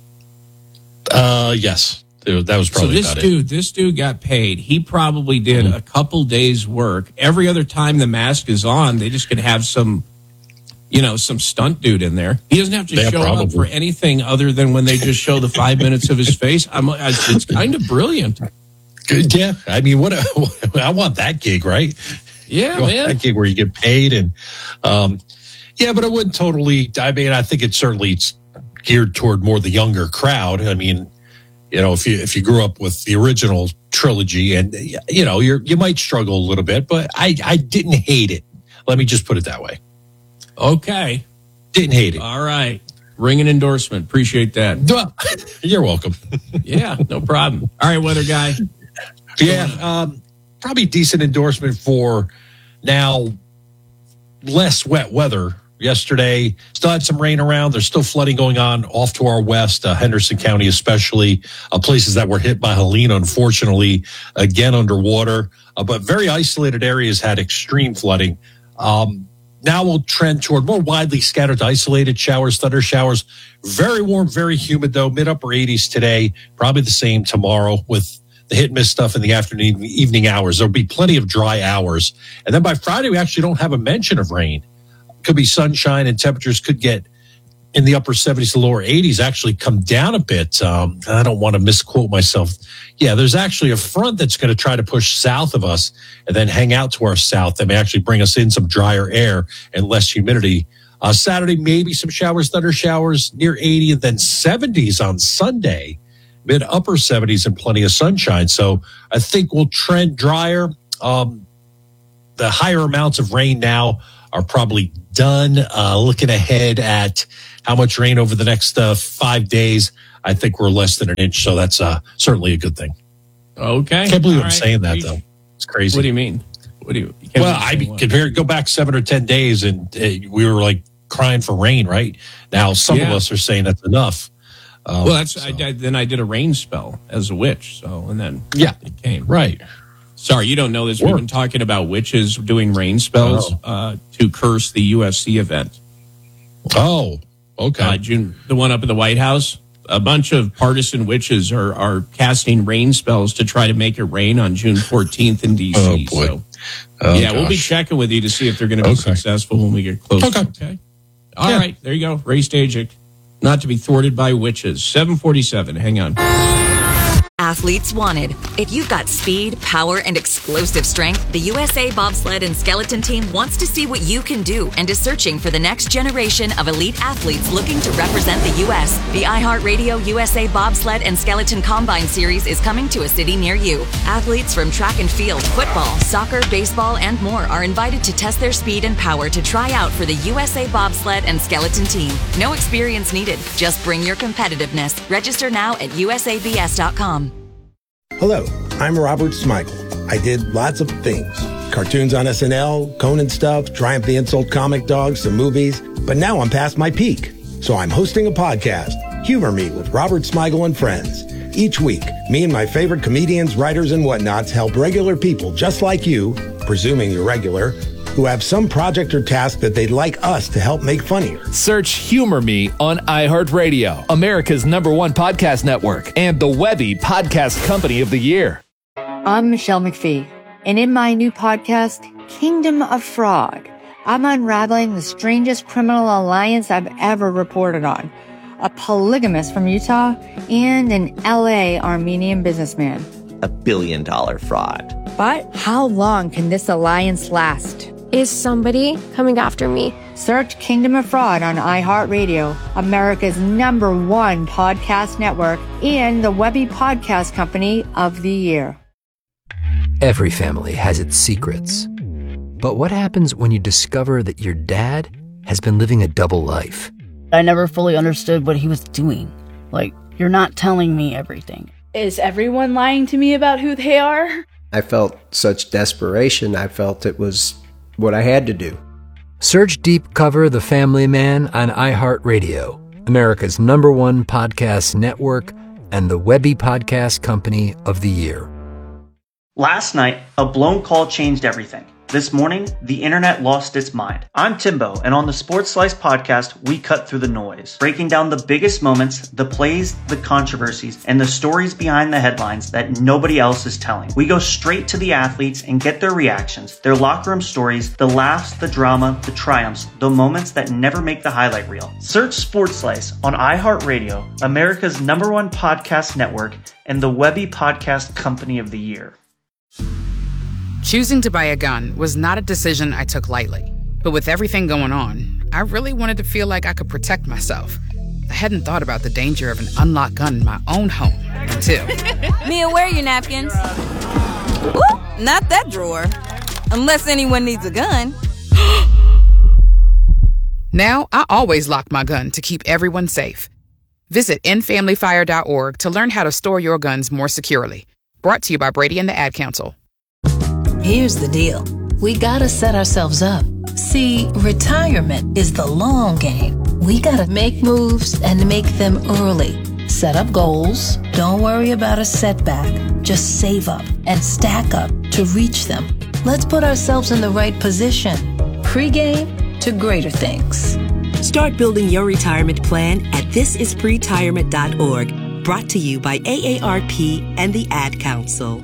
Uh, yes, that was So probably this about dude, this dude got paid. He probably did Mm-hmm. a couple days work. Every other time the mask is on, they just could have some, you know, some stunt dude in there. He doesn't have to Yeah, show up probably. for anything other than when they just show the five minutes of his face. I'm, it's kind of brilliant. it. Good, yeah. I mean, what a, I want that gig, right? Yeah, You want man. that gig where you get paid, and um, yeah, but it wouldn't totally. I mean, I think it's certainly it's geared toward more the younger crowd. I mean, you know, if you if you grew up with the original trilogy, and you know, you're you might struggle a little bit, but I I didn't hate it. Let me just put it that way. Okay. Didn't hate it. All right. Ring an endorsement. Appreciate that. Well, you're welcome. Yeah, no problem. All right, weather guy. Yeah, um, probably decent endorsement for now. Less wet weather yesterday. Still had some rain around. There's still flooding going on off to our west, uh, Henderson County, especially uh, places that were hit by Helene. Unfortunately, again underwater, uh, but very isolated areas had extreme flooding. Um, now we'll trend toward more widely scattered, isolated showers, thunder showers. Very warm, very humid though. Mid upper eighties today. Probably the same tomorrow with the hit and miss stuff in the afternoon, evening hours. There'll be plenty of dry hours. And then by Friday, we actually don't have a mention of rain. Could be sunshine and temperatures could get in the upper seventies to lower eighties, actually come down a bit. Um, I don't want to misquote myself. Yeah, there's actually a front that's going to try to push south of us and then hang out to our south. That may actually bring us in some drier air and less humidity. Uh, Saturday, maybe some showers, thunder showers near eighty, and then seventies on Sunday. Mid upper seventies and plenty of sunshine. So I think we'll trend drier. Um, the higher amounts of rain now are probably done. Uh, looking ahead at how much rain over the next uh, five days, I think we're less than an inch. So that's uh, certainly a good thing. Okay. Can't believe All I'm right. saying that, though. It's crazy. What do you mean? What do you? you well, I mean, compare, go back seven or ten days and uh, we were like crying for rain, right? Now, some Yeah. of us are saying that's enough. Um, well, that's so. I, I, then I did a rain spell as a witch. So and then Yeah. it came Right. Sorry, you don't know this. We've been talking about witches doing rain spells Oh. uh, to curse the U F C event. Oh, okay. Uh, June, the one up at the White House. A bunch of partisan witches are are casting rain spells to try to make it rain on June fourteenth in D C. Oh, boy. So, Oh, yeah, we'll be gosh. checking with you to see if they're going to be Okay. successful when we get closer. Okay. Okay. All right. Yeah. There you go. Ray Stajic, not to be thwarted by witches. seven forty-seven. Hang on. Athletes wanted. If you've got speed, power, and explosive strength, the U S A Bobsled and Skeleton Team wants to see what you can do and is searching for the next generation of elite athletes looking to represent the U S. The iHeartRadio U S A Bobsled and Skeleton Combine Series is coming to a city near you. Athletes from track and field, football, soccer, baseball, and more are invited to test their speed and power to try out for the U S A Bobsled and Skeleton Team. No experience needed. Just bring your competitiveness. Register now at U S A B S dot com. Hello, I'm Robert Smigel. I did lots of things. Cartoons on S N L, Conan stuff, Triumph the Insult comic dogs, some movies. But now I'm past my peak. So I'm hosting a podcast, Humor Me with Robert Smigel and Friends. Each week, me and my favorite comedians, writers, and whatnots help regular people just like you, presuming you're regular, who have some project or task that they'd like us to help make funnier. Search Humor Me on iHeartRadio, America's number one podcast network, and the Webby Podcast Company of the Year. I'm Michelle McPhee, and in my new podcast, Kingdom of Frog, I'm unraveling the strangest criminal alliance I've ever reported on. A polygamist from Utah and an L A Armenian businessman. A billion dollar fraud. But how long can this alliance last? Is somebody coming after me? Search Kingdom of Fraud on iHeartRadio, America's number one podcast network, and the Webby Podcast Company of the Year. Every family has its secrets. But what happens when you discover that your dad has been living a double life? I never fully understood what he was doing. Like, you're not telling me everything. Is everyone lying to me about who they are? I felt such desperation, I felt it was what I had to do. Search Deep Cover The Family Man on iHeartRadio, America's number one podcast network, and the Webby Podcast Company of the Year. Last night, a blown call changed everything. This morning, the internet lost its mind. I'm Timbo, and on the Sports Slice podcast, we cut through the noise, breaking down the biggest moments, the plays, the controversies, and the stories behind the headlines that nobody else is telling. We go straight to the athletes and get their reactions, their locker room stories, the laughs, the drama, the triumphs, the moments that never make the highlight reel. Search Sports Slice on iHeartRadio, America's number one podcast network, and the Webby Podcast Company of the Year. Choosing to buy a gun was not a decision I took lightly. But with everything going on, I really wanted to feel like I could protect myself. I hadn't thought about the danger of an unlocked gun in my own home until... Mia, where are your napkins? Ooh, not that drawer. Unless anyone needs a gun. Now, I always lock my gun to keep everyone safe. Visit end family fire dot org to learn how to store your guns more securely. Brought to you by Brady and the Ad Council. Here's the deal. We gotta set ourselves up. See, retirement is the long game. We gotta make moves and make them early. Set up goals. Don't worry about a setback. Just save up and stack up to reach them. Let's put ourselves in the right position. Pre-game to greater things. Start building your retirement plan at this is pretirement dot org. Brought to you by A A R P and the Ad Council.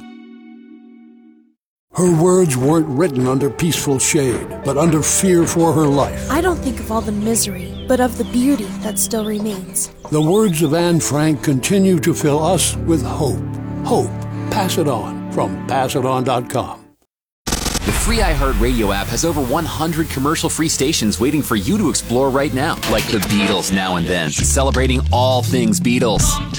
Her words weren't written under peaceful shade, but under fear for her life. I don't think of all the misery, but of the beauty that still remains. The words of Anne Frank continue to fill us with hope. Hope. Pass it on from pass it on dot com. The free iHeartRadio app has over one hundred commercial-free stations waiting for you to explore right now. Like the Beatles Now and Then, celebrating all things Beatles. Come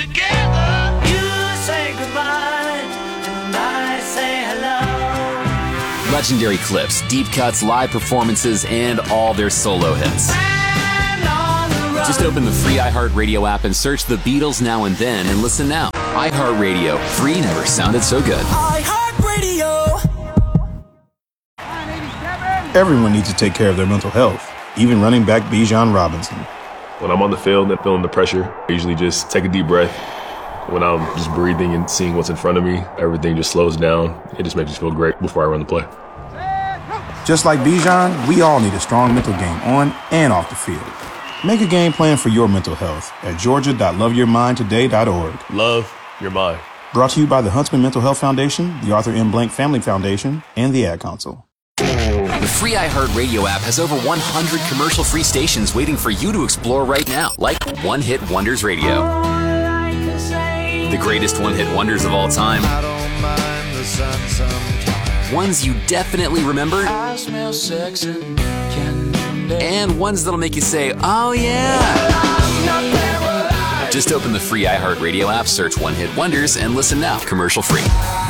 together, you say goodbye, and I say hello. legendary clips, deep cuts, live performances, and all their solo hits. Just open the free iHeartRadio app and search The Beatles Now and Then and listen now. iHeartRadio. Free never sounded so good. iHeartRadio. Everyone needs to take care of their mental health, even running back Bijan Robinson. When I'm on the field and feeling the pressure, I usually just take a deep breath. When I'm just breathing and seeing what's in front of me, everything just slows down. It just makes me feel great before I run the play. Just like Bijan, we all need a strong mental game on and off the field. Make a game plan for your mental health at georgia dot love your mind today dot org. Love your mind. Brought to you by the Huntsman Mental Health Foundation, the Arthur M. Blank Family Foundation, and the Ad Council. The free iHeartRadio app has over one hundred commercial-free stations waiting for you to explore right now, like One Hit Wonders Radio. The greatest one-hit wonders of all time. Ones you definitely remember. I smell sex and candy. And ones that'll make you say, oh yeah. Just open the free iHeartRadio app, search One Hit Wonders, and listen now, commercial-free.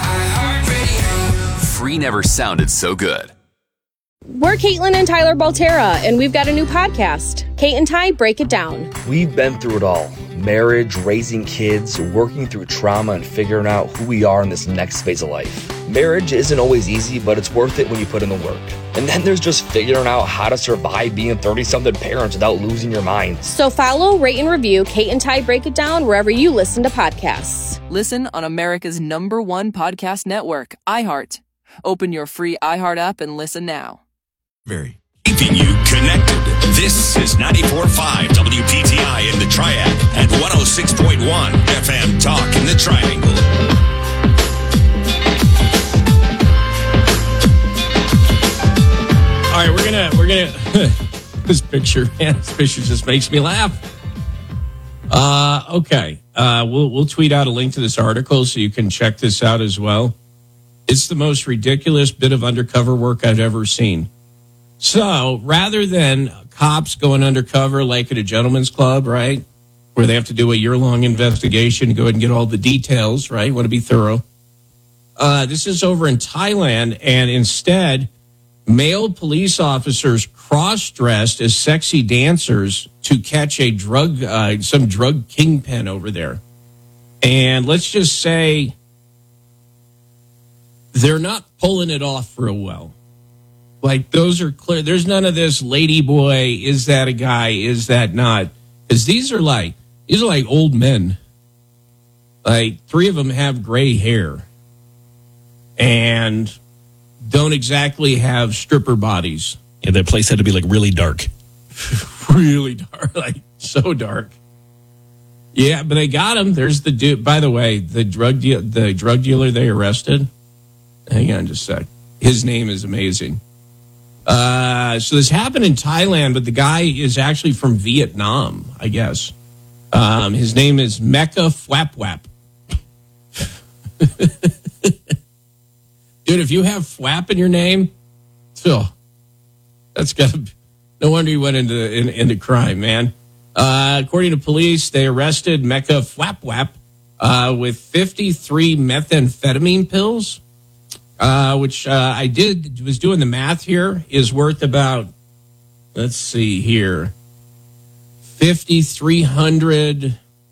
Free never sounded so good. We're Caitlin and Tyler Baltera, and we've got a new podcast, Kate and Ty Break It Down. We've been through it all. Marriage, raising kids, working through trauma, and figuring out who we are in this next phase of life. Marriage isn't always easy, but it's worth it when you put in the work. And then there's just figuring out how to survive being thirty-something parents without losing your mind. So follow, rate, and review Kate and Ty Break It Down wherever you listen to podcasts. Listen on America's number one podcast network, iHeart. Open your free iHeart app and listen now. Very. Keeping you connected. This is ninety-four point five W P T I in the Triad and one oh six point one F M Talk in the Triangle. All right, we're gonna we're gonna this picture, man, this picture just makes me laugh. Uh, okay, uh, we'll we'll tweet out a link to this article so you can check this out as well. It's the most ridiculous bit of undercover work I've ever seen. So rather than cops going undercover like at a gentleman's club, right, where they have to do a year-long investigation, go ahead and get all the details, right, want to be thorough. Uh, this is over in Thailand, and instead, male police officers cross-dressed as sexy dancers to catch a drug, uh, some drug kingpin over there. And let's just say they're not pulling it off real well. Like, those are clear. There's none of this lady boy, is that a guy, is that not? Because these are like, these are like old men. Like, three of them have gray hair and don't exactly have stripper bodies. Yeah, that place had to be like really dark. Really dark, like so dark. Yeah, but they got him. There's the dude. By the way, the drug de- the drug dealer they arrested. Hang on just a sec. His name is amazing. Uh, so this happened in Thailand, but the guy is actually from Vietnam, I guess. Um, his name is Mecca Fwap Wap. Dude, if you have Fwap in your name, oh, that's got to be, no wonder you went into, in, into crime, man. Uh, according to police, they arrested Mecca Fwap Wap uh, with fifty-three methamphetamine pills. Uh, which uh, I did, was doing the math here, is worth about, let's see here, fifty-three hundred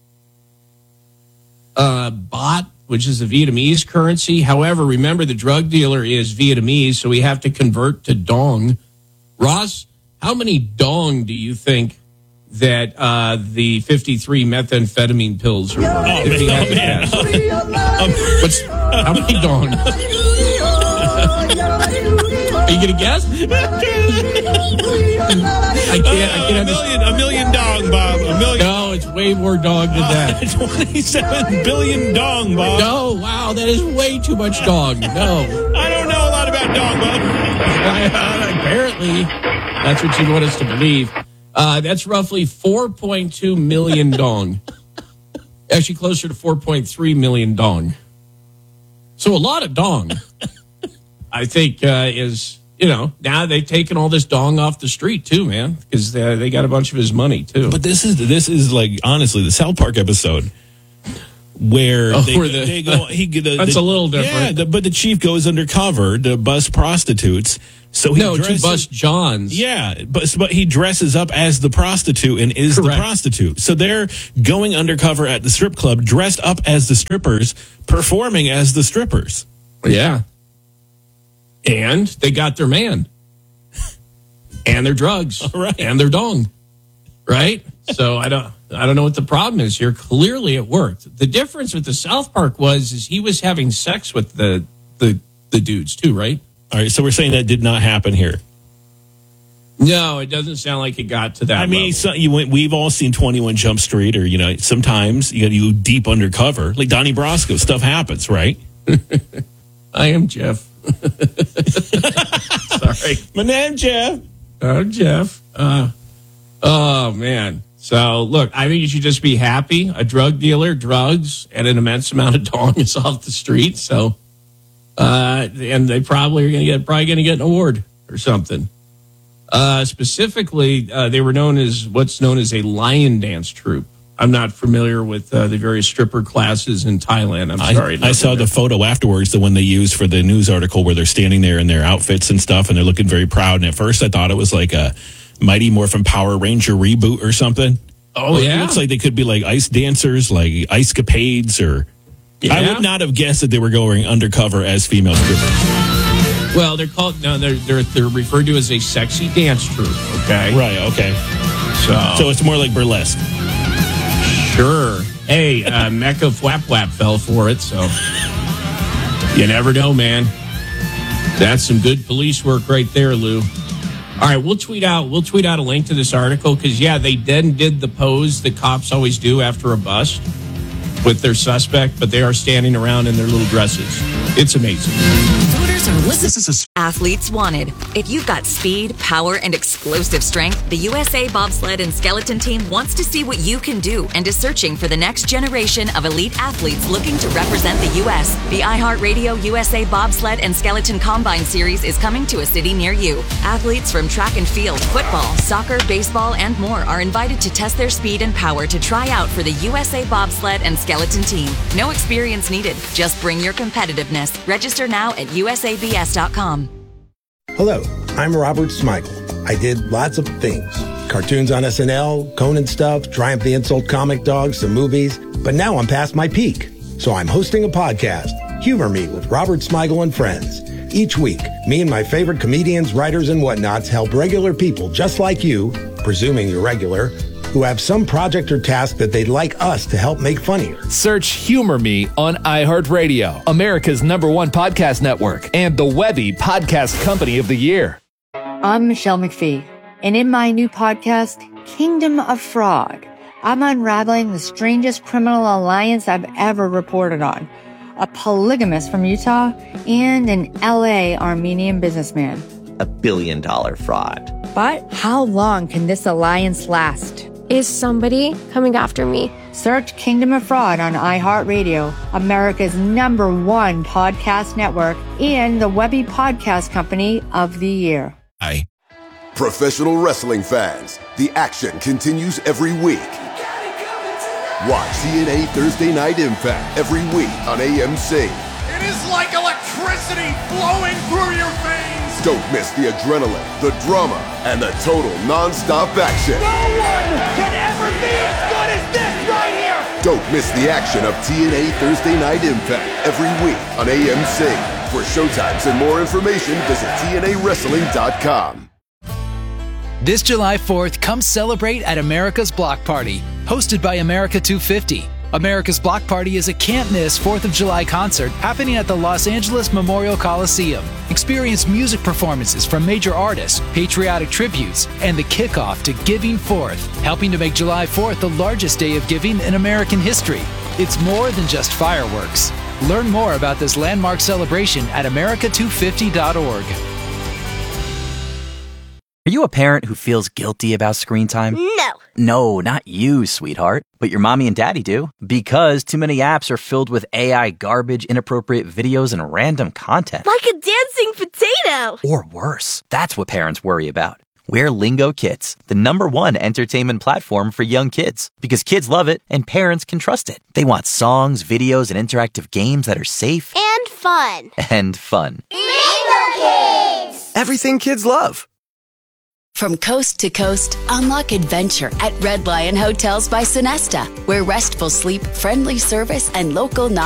uh, baht, which is the Vietnamese currency. However, remember the drug dealer is Vietnamese, so we have to convert to dong. Ross, how many dong do you think that uh, the fifty-three methamphetamine pills are worth? Oh, if you had to guess. Um, What's, how many dong? Are you gonna guess? I can't. I can't a million, a million dong, Bob. A million. No, it's way more dong than that. Uh, Twenty-seven billion dong, Bob. No, wow, that is way too much dong. No, I don't know a lot about dong, Bob. Apparently, that's what you want us to believe. Uh, that's roughly four point two million dong. Actually, closer to four point three million dong. So a lot of dong. I think uh, is, you know, now they've taken all this dong off the street too, man, because uh, they got a bunch of his money too. But this is this is like honestly the South Park episode where, Oh, they, where the- they go. He, the, That's the- a little different. Yeah, the, but the chief goes undercover to bust prostitutes. So he No, to dresses, bust Johns. Yeah, but but he dresses up as the prostitute and is Correct. the prostitute. So they're going undercover at the strip club, dressed up as the strippers, performing as the strippers. Yeah. And they got their man. And their drugs. All right. And their dong. Right? So I don't I don't know what the problem is here. Clearly it worked. The difference with the South Park was is he was having sex with the the, the dudes too, right? All right, so we're saying that did not happen here. No, it doesn't sound like it got to that I mean, level. so you went, we've all seen twenty-one Jump Street, or, you know, sometimes you got to go deep undercover. Like Donnie Brasco, stuff happens, right? I am Jeff. Sorry. My name's Jeff. I'm Jeff. Uh, oh, man. So, look, I think you should just be happy. A drug dealer, drugs, and an immense amount of dong is off the street. So, uh, and they probably are going to get probably going to get an award or something. Uh, specifically, uh, they were known as what's known as a lion dance troupe. I'm not familiar with uh, the various stripper classes in Thailand. I'm sorry. I, I saw the photo afterwards, the one they used for the news article where they're standing there in their outfits and stuff, and they're looking very proud. And at first, I thought it was like a Mighty Morphin Power Ranger reboot or something. Oh, It yeah? looks like they could be like ice dancers, like ice capades, or Yeah? I would not have guessed that they were going undercover as female strippers. Well, they're called no, they're they're they're referred to as a sexy dance troupe. Okay, Right, okay. so So it's more like burlesque. sure. Hey, uh, Mecca Flap Flap fell for it, so you never know, man. That's some good police work right there, Lou. All right, we'll tweet out we'll tweet out a link to this article because yeah, they then did the pose that cops always do after a bust with their suspect, but they are standing around in their little dresses. It's amazing. Voters are listening. Athletes wanted. If you've got speed, power, and explosive strength, the U S A Bobsled and Skeleton Team wants to see what you can do and is searching for the next generation of elite athletes looking to represent the U S. The iHeartRadio U S A Bobsled and Skeleton Combine Series is coming to a city near you. Athletes from track and field, football, soccer, baseball, and more are invited to test their speed and power to try out for the U S A Bobsled and Skeleton Team. No experience needed. Just bring your competitiveness. Register now at U S A B S dot com. Hello, I'm Robert Smigel. I did lots of things. Cartoons on S N L, Conan stuff, Triumph the Insult comic dogs, some movies. But now I'm past my peak. So I'm hosting a podcast, Humor Me with Robert Smigel and Friends. Each week, me and my favorite comedians, writers, and whatnots help regular people just like you, presuming you're regular, who have some project or task that they'd like us to help make funnier. Search Humor Me on iHeartRadio, America's number one podcast network, and the Webby Podcast Company of the Year. I'm Michelle McPhee, and in my new podcast, Kingdom of Fraud, I'm unraveling the strangest criminal alliance I've ever reported on. A polygamist from Utah and an L A Armenian businessman. A billion dollar fraud. But how long can this alliance last? Is somebody coming after me? Search Kingdom of Fraud on iHeartRadio, America's number one podcast network, and the Webby Podcast Company of the Year. Hi. Professional wrestling fans, the action continues every week. Watch T N A Thursday Night Impact every week on A M C. It is like electricity flowing through your veins. Don't miss the adrenaline, the drama, and the total non-stop action. No one can ever be as good as this right here. Don't miss the action of T N A Thursday Night Impact every week on A M C. For showtimes and more information, visit T N A wrestling dot com. This July fourth, come celebrate at America's Block Party, hosted by America two fifty. America's Block Party is a can't-miss fourth of July concert happening at the Los Angeles Memorial Coliseum. Experience music performances from major artists, patriotic tributes, and the kickoff to Giving Forth, helping to make July fourth the largest day of giving in American history. It's more than just fireworks. Learn more about this landmark celebration at America two fifty dot org. Are you a parent who feels guilty about screen time? No. No, not you, sweetheart. But your mommy and daddy do. Because too many apps are filled with A I garbage, inappropriate videos, and random content. Like a dancing potato. Or worse. That's what parents worry about. Wear Lingo Kids, the number one entertainment platform for young kids. Because kids love it and parents can trust it. They want songs, videos, and interactive games that are safe and fun. And fun. Lingo Kids! Everything kids love. From coast to coast, unlock adventure at Red Lion Hotels by Sonesta, where restful sleep, friendly service, and local knowledge